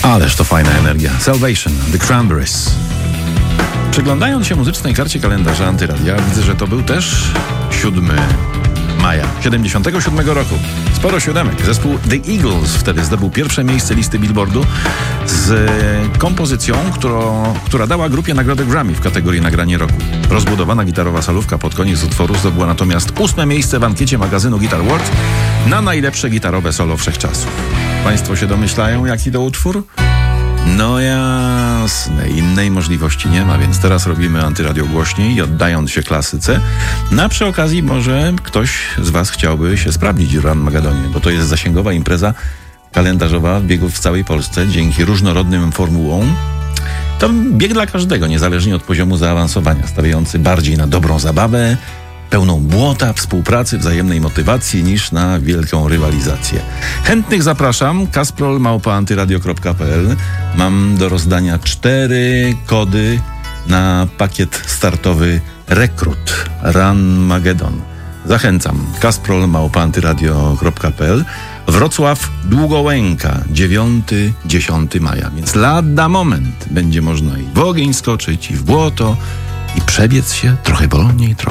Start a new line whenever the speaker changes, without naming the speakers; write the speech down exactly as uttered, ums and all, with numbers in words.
Ależ to fajna energia. Salvation, The Cranberries. Przeglądając się muzycznej karcie kalendarza Antyradia, widzę, że to był też siódmego maja siedemdziesiątego siódmego roku. Sporo siódemek. Zespół The Eagles wtedy zdobył pierwsze miejsce listy Billboardu z kompozycją, którą, która dała grupie nagrodę Grammy w kategorii nagranie roku. Rozbudowana gitarowa solówka pod koniec utworu zdobyła natomiast ósme miejsce w ankiecie magazynu Guitar World na najlepsze gitarowe solo wszechczasów. Państwo się domyślają, jaki to utwór? No jasne, innej możliwości nie ma, więc teraz robimy Antyradio głośniej, oddając się klasyce. No a przy okazji może ktoś z was chciałby się sprawdzić w Ranmagedonie, bo to jest zasięgowa impreza kalendarzowa biegów w całej Polsce dzięki różnorodnym formułom. To bieg dla każdego, niezależnie od poziomu zaawansowania, stawiający bardziej na dobrą zabawę, pełną błota, współpracy, wzajemnej motywacji niż na wielką rywalizację. Chętnych zapraszam. kasprol małpa antyradio kropka p l. Mam do rozdania cztery kody na pakiet startowy Rekrut Ranmagedon. Zachęcam. kasprol małpa antyradio kropka p l. Wrocław Długołęka, dziewiątego do dziesiątego maja. Więc lada moment będzie można i w ogień skoczyć, i w błoto, i przebiec się trochę wolniej, trochę